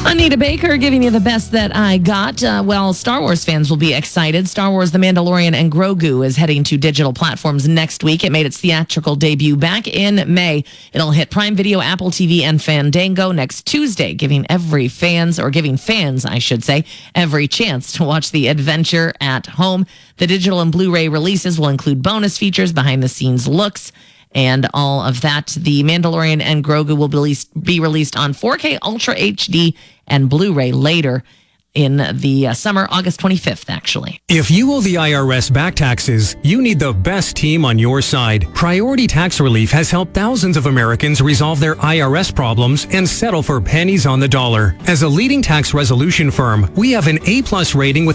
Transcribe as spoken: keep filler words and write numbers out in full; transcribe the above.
Anita Baker giving you the best that I got. Uh, well, Star Wars fans will be excited. Star Wars The Mandalorian and Grogu is heading to digital platforms next week. It made its theatrical debut back in May. It'll hit Prime Video, Apple T V, and Fandango next Tuesday, giving every fans, or giving fans, I should say, every chance to watch the adventure at home. The digital and Blu-ray releases will include bonus features, behind-the-scenes looks, and all of that. The Mandalorian and Grogu will be released, be released on four K Ultra H D and Blu-ray later in the uh, summer, August twenty-fifth, actually. If you owe the I R S back taxes, you need the best team on your side. Priority Tax Relief has helped thousands of Americans resolve their I R S problems and settle for pennies on the dollar. As a leading tax resolution firm, we have an A-plus rating with